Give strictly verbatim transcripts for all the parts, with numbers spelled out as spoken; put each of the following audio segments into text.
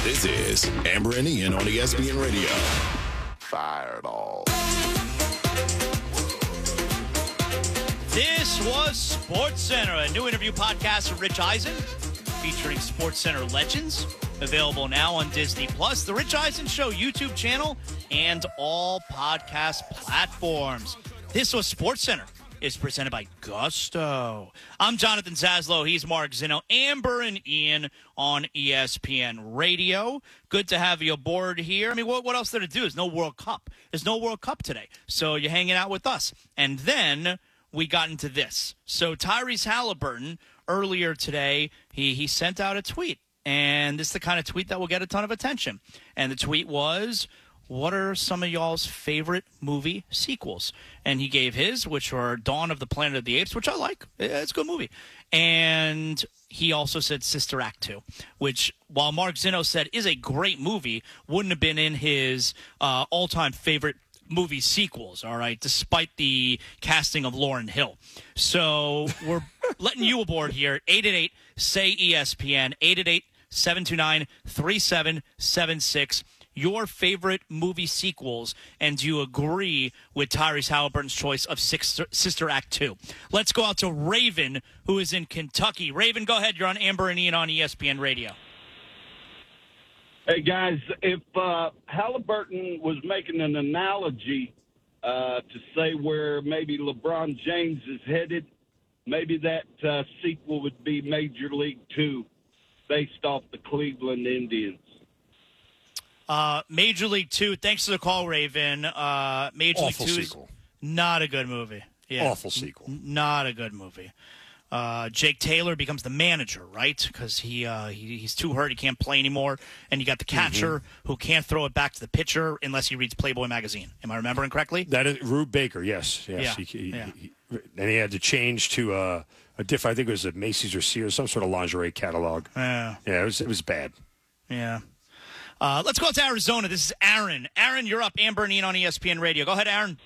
This is Amber and Ian on E S P N Radio. Fireball. This was SportsCenter, a new interview podcast with Rich Eisen featuring SportsCenter legends. Available now on Disney Plus, the Rich Eisen Show YouTube channel, and all podcast platforms. This was SportsCenter. Is presented by Gusto. I'm Jonathan Zaslow. He's Mark Zinno. Amber and Ian on E S P N Radio. Good to have you aboard here. I mean, what, what else there to do? There's no World Cup. There's no World Cup today. So you're hanging out with us. And then we got into this. So Tyrese Halliburton, earlier today, he, he sent out a tweet. And this is the kind of tweet that will get a ton of attention. And the tweet was, what are some of y'all's favorite movie sequels? And he gave his, which are Dawn of the Planet of the Apes, which I like. It's a good movie. And he also said Sister Act two, which, while Mark Zinno said is a great movie, wouldn't have been in his uh, all-time favorite movie sequels, all right, despite the casting of Lauryn Hill. So we're letting you aboard here. eight eight eight, S A Y, E S P N, eight eight eight, seven two nine, three seven seven six. Your favorite movie sequels, and do you agree with Tyrese Halliburton's choice of Sister, Sister Act two? Let's go out to Raven, who is in Kentucky. Raven, go ahead. You're on Amber and Ian on E S P N Radio. Hey, guys, if uh, Halliburton was making an analogy uh, to say where maybe LeBron James is headed, maybe that uh, sequel would be Major League two, based off the Cleveland Indians. Uh, Major League Two. Thanks for the call, Raven. Uh, Major Awful League Two sequel. is not a good movie. Yeah. Awful sequel. N- not a good movie. Uh, Jake Taylor becomes the manager, right? Because he, uh, he he's too hurt, he can't play anymore. And you got the catcher Mm-hmm. who can't throw it back to the pitcher unless he reads Playboy magazine. Am I remembering correctly? That is Rube Baker. Yes, yes. Yeah, He, he, yeah. he, and he had to change to uh, a different. I think it was a Macy's or Sears, some sort of lingerie catalog. Yeah, Yeah, it was it was bad. yeah. Uh, let's go to Arizona. This is Aaron. Aaron, you're up. Amber and Ian on E S P N Radio. Go ahead, Aaron.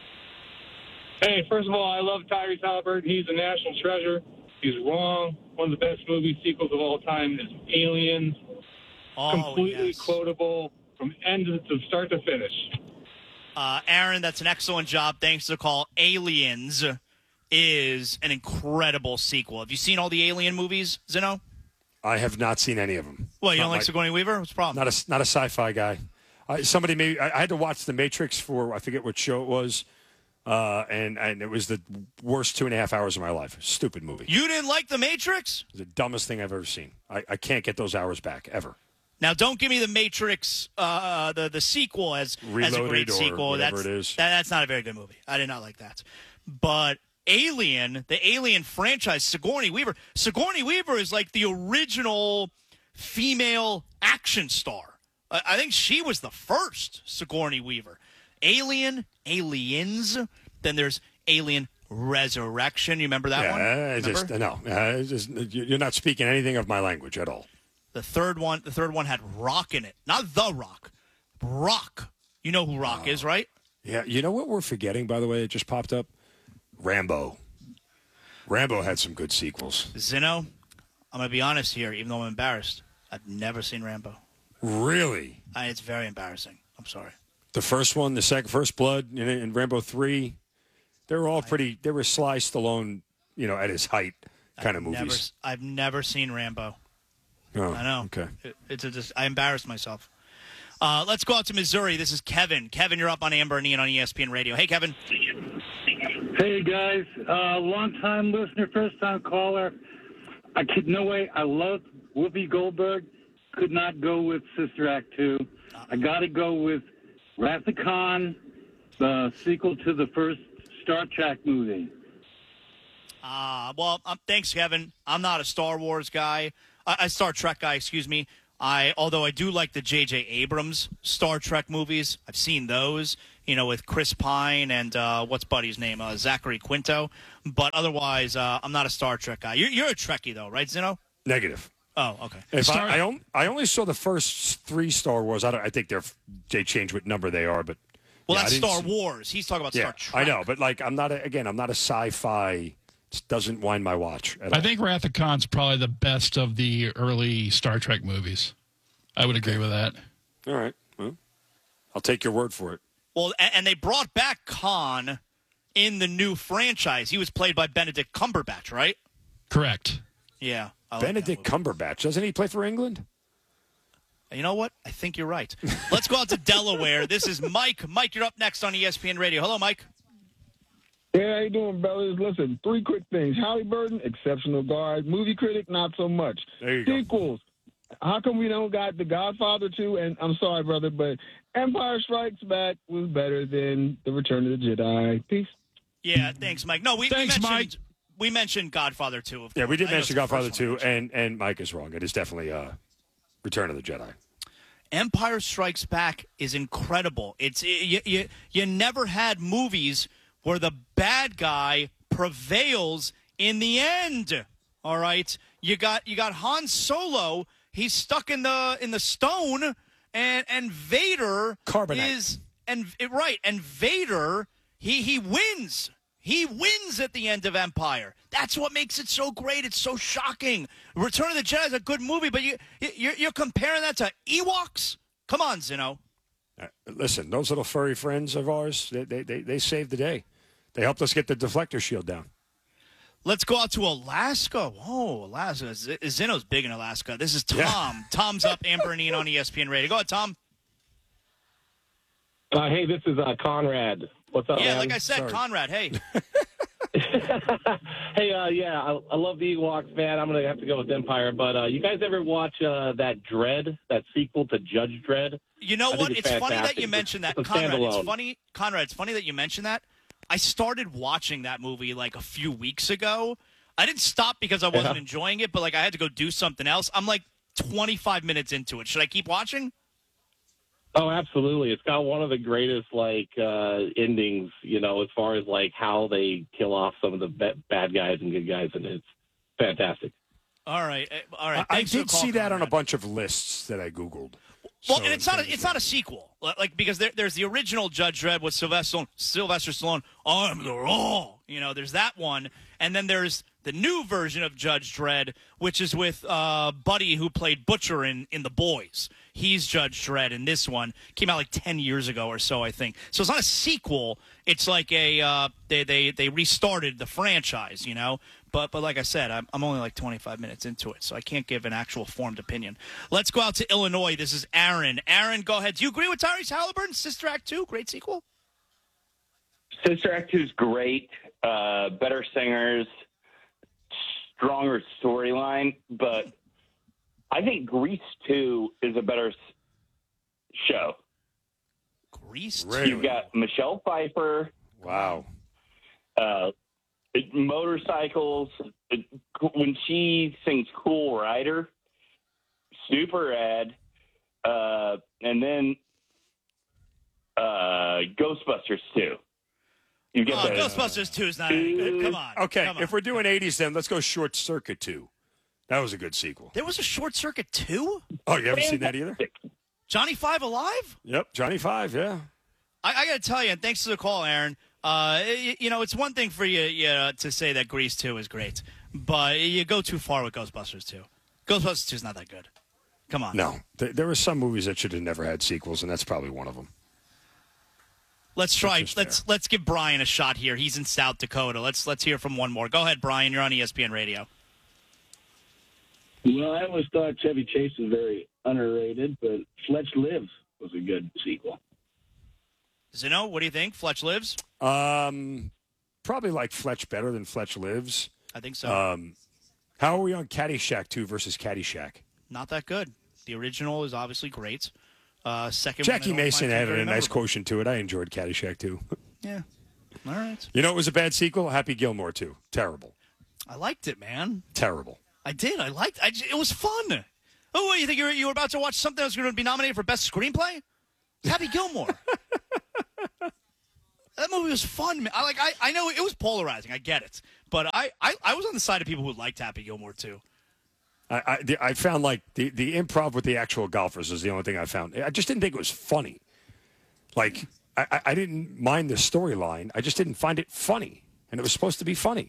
Hey, first of all, I love Tyrese Halliburton. He's a national treasure. He's wrong. One of the best movie sequels of all time is Aliens. Oh, Completely yes. quotable from end to to start to finish. Uh, Aaron, that's an excellent job. Thanks for the call. Aliens is an incredible sequel. Have you seen all the Alien movies, Zinno? I have not seen any of them. Well, you Not don't like my- Sigourney Weaver? What's the problem? Not a not a sci-fi guy. I, somebody maybe I, I had to watch The Matrix for I forget what show it was, uh, and and it was the worst two and a half hours of my life. Stupid movie. You didn't like The Matrix? It was the dumbest thing I've ever seen. I, I can't get those hours back ever. Now, don't give me The Matrix, uh, the the sequel as, as a Reloaded great or sequel. whatever That's, it is. That, that's not a very good movie. I did not like that. But Alien, the Alien franchise, Sigourney Weaver. Sigourney Weaver is like the original female action star. I, I think she was the first Sigourney Weaver. Alien, Aliens. Then there's Alien Resurrection. You remember that yeah, one? I Remember? just no. Uh, it's just, you're not speaking anything of my language at all. The third one, the third one had Rock in it, not The Rock. Rock. You know who Rock is, right? Yeah, you know what we're forgetting, by the way? It just popped up. Rambo. Rambo had some good sequels. Zinno, I'm gonna be honest here, even though I'm embarrassed. I've never seen Rambo. Really? I, it's very embarrassing. I'm sorry. The first one, the second, First Blood, and, and Rambo three, they were all pretty. They were Sly Stallone, you know, at his height kind of I've never, movies. I've never seen Rambo. Oh, I know. Okay. It, it's a, just, I embarrassed myself. Uh, let's go out to Missouri. This is Kevin. Kevin, you're up on Amber and Ian on E S P N Radio. Hey, Kevin. Hey guys, uh, long time listener, first time caller. I could no way. I love Whoopi Goldberg. Could not go with Sister Act two. I got to go with Wrath of Khan, the sequel to the first Star Trek movie. Uh, well, um, thanks, Kevin. I'm not a Star Wars guy. I, a Star Trek guy, excuse me. I although I do like the J J Abrams Star Trek movies. I've seen those, you know, with Chris Pine and uh, what's Buddy's name, uh, Zachary Quinto. But otherwise, uh, I'm not a Star Trek guy. You're, you're a Trekkie, though, right, Zinno? Negative. Oh, okay. If Star- I, I, on, I only saw the first three Star Wars. I, don't, I think they're they change what number they are, but Well, yeah, I that's didn't Star see- Wars. He's talking about Yeah, Star Trek. I know, but like I'm not a, again. I'm not a sci-fi. It doesn't wind my watch. At I all. think Wrath of Khan's probably the best of the early Star Trek movies. I would agree with that. All right. Well, I'll take your word for it. Well, and, and they brought back Khan in the new franchise. He was played by Benedict Cumberbatch, right? Correct. Yeah. I like Benedict Cumberbatch. Doesn't he play for England? You know what? I think you're right. Let's go out to Delaware. This is Mike. Mike, you're up next on E S P N Radio. Hello, Mike. Hey, how you doing, brothers? Listen, three quick things. Halliburton, exceptional guard. Movie critic, not so much. There you go. Sequels. How come we don't got The Godfather two? And I'm sorry, brother, but Empire Strikes Back was better than The Return of the Jedi. Peace. Yeah, thanks, Mike. No, we, Thanks, we mentioned Mike. we mentioned Godfather two. Of Yeah, course. we did I know mention it's the Godfather first one we two, and, and Mike is wrong. It is definitely uh, Return of the Jedi. Empire Strikes Back is incredible. It's you, you, you never had movies where the bad guy prevails in the end. All right, you got you got Han Solo. He's stuck in the in the stone, and and Vader Carbonite. is and right and Vader he he wins. He wins at the end of Empire. That's what makes it so great. It's so shocking. Return of the Jedi is a good movie, but you, you're, you're comparing that to Ewoks? Come on, Zeno. Uh, listen, those little furry friends of ours, they, they, they, they saved the day. They helped us get the deflector shield down. Let's go out to Alaska. Whoa, Alaska. Z- Zeno's big in Alaska. This is Tom. Yeah. Tom's up, Amber and Ian on E S P N Radio. Go ahead, Tom. Uh, hey, this is uh, Conrad. What's up, Yeah, man? like I said, Sorry. Conrad, hey. hey, uh, yeah, I, I love the Ewoks, man. I'm going to have to go with Empire. But uh, you guys ever watch uh, that Dredd, that sequel to Judge Dredd? You know I what? think It's it's funny that fantastic. you mentioned that, It's a Conrad. It's standalone. funny, Conrad. It's funny that you mentioned that. I started watching that movie like a few weeks ago. I didn't stop because I wasn't Yeah. enjoying it, but like I had to go do something else. I'm like twenty-five minutes into it. Should I keep watching? Oh, absolutely. It's got one of the greatest, like, uh, endings, you know, as far as, like, how they kill off some of the ba- bad guys and good guys, and it's fantastic. All right, uh, all right. I, I Thanks for the did call, see that on a Conrad. bunch of lists that I Googled. Well, So and it's not a, things it's that- not a sequel, like because there, there's the original Judge Dredd with Sylvester Sylvester Stallone. I'm the law, you know. There's that one, and then there's the new version of Judge Dredd, which is with uh, Buddy, who played Butcher in in The Boys. He's Judge Dredd in this one. Came out like ten years ago or so, I think. So it's not a sequel. It's like a uh, they they they restarted the franchise, you know. But but like I said, I'm I'm only like twenty-five minutes into it, so I can't give an actual formed opinion. Let's go out to Illinois. This is Aaron. Aaron, go ahead. Do you agree with Tyrese Halliburton? Sister Act two, great sequel. Sister Act two is great. Uh, better singers, stronger storyline, but I think Grease two is a better s- show. Grease two. Really? You've got Michelle Pfeiffer, Wow. uh, it- motorcycles. It, when she sings Cool Rider, super rad, uh, and then uh, Ghostbusters two. You get Oh, the, Ghostbusters two is not any good. Come on. Okay, come on. if we're doing eighties, then let's go Short Circuit two. That was a good sequel. There was a Short Circuit two? Oh, you haven't seen that either? Johnny Five alive? Yep, Johnny Five, yeah. I, I got to tell you, and thanks for the call, Aaron. Uh, you, you know, it's one thing for you, you know, to say that Grease two is great, but you go too far with Ghostbusters two. Ghostbusters two is not that good. Come on. No, th- there were some movies that should have never had sequels, and that's probably one of them. Let's try. Which is Let's fair. let's give Brian a shot here. He's in South Dakota. Let's let's hear from one more. Go ahead, Brian. You're on E S P N Radio. Well, I always thought Chevy Chase was very underrated, but Fletch Lives was a good sequel. Zeno, what do you think? Fletch Lives? Um, probably like Fletch better than Fletch Lives. I think so. Um, how are we on Caddyshack two versus Caddyshack? Not that good. The original is obviously great. Uh, second, Jackie one I don't Mason find added very a nice memorable. quotient to it. I enjoyed Caddyshack two. Yeah. All right. You know, it was a bad sequel. Happy Gilmore two. Terrible. I liked it, man. Terrible. I did. I liked. I, it was fun. Oh, what, you think you were, you were about to watch something that was going to be nominated for best screenplay? Happy Gilmore. That movie was fun, man. I like. I, I know it was polarizing. I get it, but I, I, I was on the side of people who liked Happy Gilmore too. I, I, the, I found like the, the improv with the actual golfers is the only thing I found. I just didn't think it was funny. Like, I, I- I didn't mind the storyline. I just didn't find it funny. And it was supposed to be funny.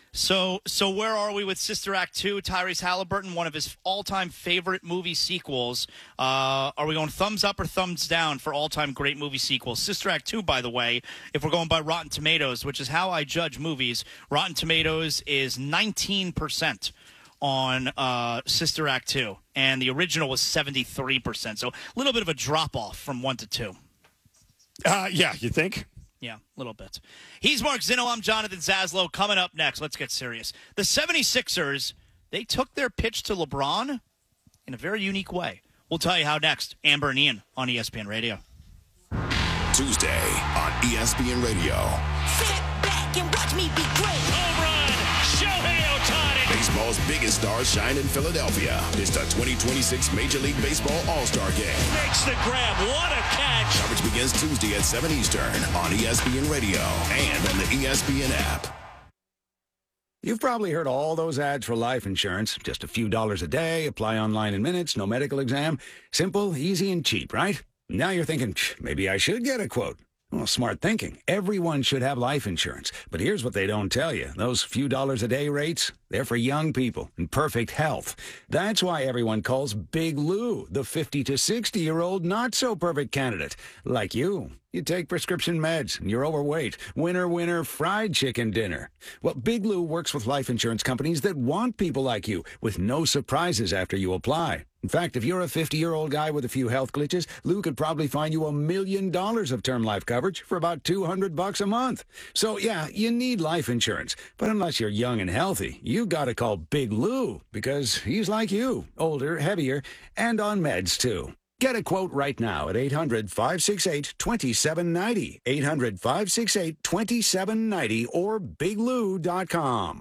So, so where are we with Sister Act two? Tyrese Halliburton, one of his all-time favorite movie sequels. Uh, are we going thumbs up or thumbs down for all-time great movie sequels? Sister Act two, by the way, if we're going by Rotten Tomatoes, which is how I judge movies, Rotten Tomatoes is nineteen percent on uh, Sister Act two, and the original was seventy-three percent. So a little bit of a drop-off from one to two. Uh, yeah, you think? Yeah, a little bit. He's Mark Zinno. I'm Jonathan Zaslow. Coming up next, let's get serious. The seventy-sixers, they took their pitch to LeBron in a very unique way. We'll tell you how next. Amber and Ian on E S P N Radio. Tuesday on E S P N Radio. Sit back and watch me be great. Home run, Shohei Ohtani. Baseball's biggest stars shine in Philadelphia. It's the twenty twenty-six Major League Baseball All-Star Game. Makes the grab. What a catch. Coverage begins Tuesday at seven Eastern on E S P N Radio and on the E S P N app. You've probably heard all those ads for life insurance. Just a few dollars a day, apply online in minutes, no medical exam. Simple, easy, and cheap, right? Now you're thinking, maybe I should get a quote. Well, smart thinking. Everyone should have life insurance. But here's what they don't tell you. Those few dollars a day rates, they're for young people in perfect health. That's why everyone calls Big Lou the fifty to sixty-year-old not-so-perfect candidate. Like you. You take prescription meds, and you're overweight. Winner, winner, fried chicken dinner. Well, Big Lou works with life insurance companies that want people like you, with no surprises after you apply. In fact, if you're a fifty-year-old guy with a few health glitches, Lou could probably find you a million dollars of term life coverage for about two hundred bucks a month. So, yeah, you need life insurance. But unless you're young and healthy, you gotta call Big Lou, because he's like you, older, heavier, and on meds, too. Get a quote right now at eight hundred, five six eight, two seven nine zero, eight hundred, five six eight, two seven nine zero, or big lou dot com.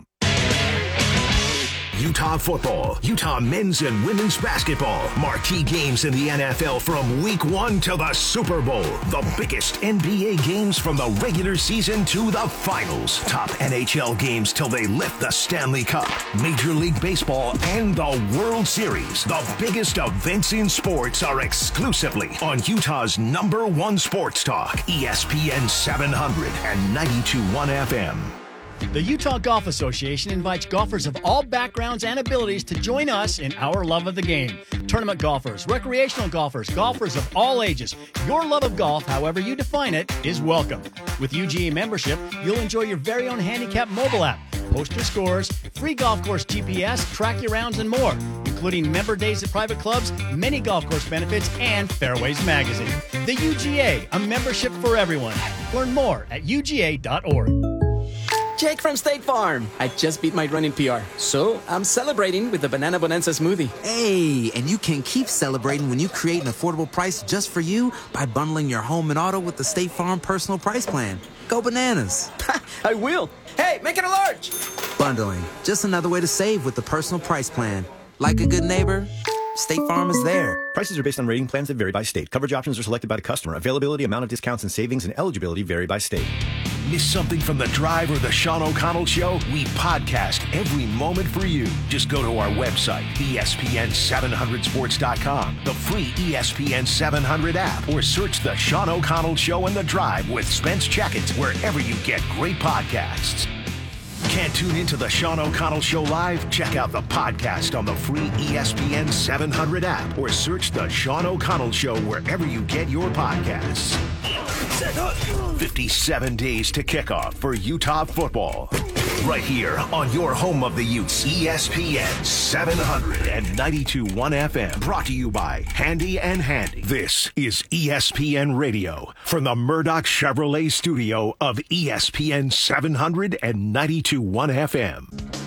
Utah football, Utah men's and women's basketball, marquee games in the N F L from week one to the Super Bowl. The biggest N B A games from the regular season to the finals. Top N H L games till they lift the Stanley Cup. Major League Baseball and the World Series. The biggest events in sports are exclusively on Utah's number one sports talk, E S P N seven hundred and ninety-two point one F M. The Utah Golf Association invites golfers of all backgrounds and abilities to join us in our love of the game. Tournament golfers, recreational golfers, golfers of all ages. Your love of golf, however you define it, is welcome. With U G A membership, you'll enjoy your very own handicap mobile app, post your scores, free golf course G P S, track your rounds, and more, including member days at private clubs, many golf course benefits, and Fairways Magazine. The U G A, a membership for everyone. Learn more at U G A dot org. Jake from State Farm. I just beat my running P R, so I'm celebrating with the Banana Bonanza smoothie. Hey, and you can keep celebrating when you create an affordable price just for you by bundling your home and auto with the State Farm Personal Price Plan. Go bananas. I will. Hey, make it a large. Bundling, just another way to save with the Personal Price Plan. Like a good neighbor, State Farm is there. Prices are based on rating plans that vary by state. Coverage options are selected by the customer. Availability, amount of discounts and savings, and eligibility vary by state. Miss something from The Drive or The Sean O'Connell Show? We podcast every moment for you. Just go to our website, E S P N seven hundred sports dot com, the free E S P N seven hundred app, or search The Sean O'Connell Show and The Drive with Spence Checkins wherever you get great podcasts. Can't tune into The Sean O'Connell Show live? Check out the podcast on the free E S P N seven hundred app or search The Sean O'Connell Show wherever you get your podcasts. fifty-seven days to kickoff for Utah football. Right here on your home of the Utes, E S P N seven hundred and ninety-two point one F M. Brought to you by Handy and Handy. This is E S P N Radio from the Murdoch Chevrolet studio of E S P N seven hundred and ninety-two point one F M.